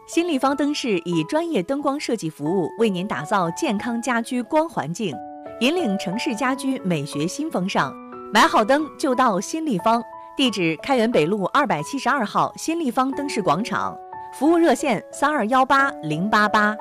新立方灯饰以专业灯光设计服务，为您打造健康家居光环境，引领城市家居美学新风尚。买好灯就到新立方，地址开原北路272号新立方灯饰广场，服务热线3218-088。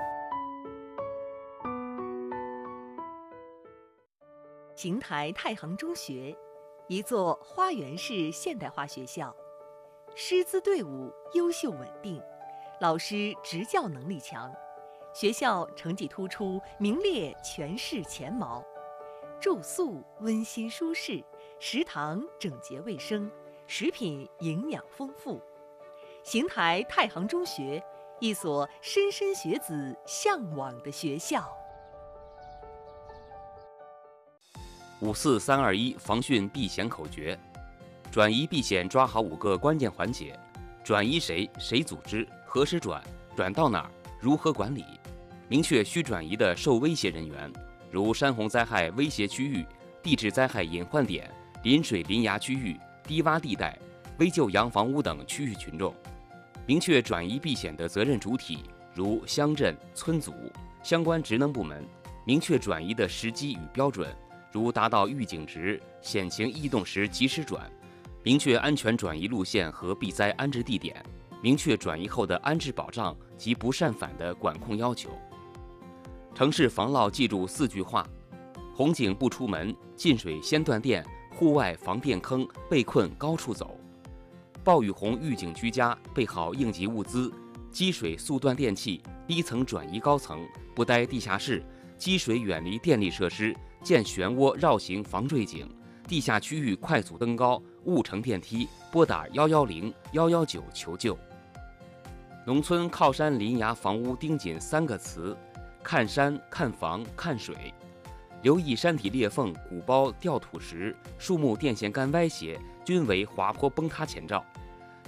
邢台太行中学，一座花园式现代化学校，师资队伍优秀稳定，老师执教能力强，学校成绩突出，名列全市前茅。住宿温馨舒适，食堂整洁卫生，食品营养丰富。邢台太行中学，一所莘莘学子向往的学校。 54321防汛避险口诀：转移避险抓好5个关键环节。转移谁？谁组织？何时转？转到哪儿？如何管理？明确需转移的受威胁人员，如山洪灾害威胁区域、地质灾害隐患点、临水临崖区域、低洼地带、危旧洋房屋等区域群众。明确转移避险的责任主体，如乡镇、村组、相关职能部门。明确转移的时机与标准，如达到预警值、险情异动时及时转。明确安全转移路线和避灾安置地点。明确转移后的安置保障及不擅返的管控要求。城市防涝记住4句话：洪警不出门，进水先断电，户外防电坑，被困高处走。暴雨洪预警居家，备好应急物资，积水速断电器，低层转移高层，不待地下室，积水远离电力设施，建漩涡绕行防坠井，地下区域快速登高，勿乘电梯，拨打110、119求救。农村靠山临崖房屋盯紧3个词：看山、看房、看水。留意山体裂缝、鼓包、掉土石、树木电线杆歪斜，均为滑坡崩塌前兆。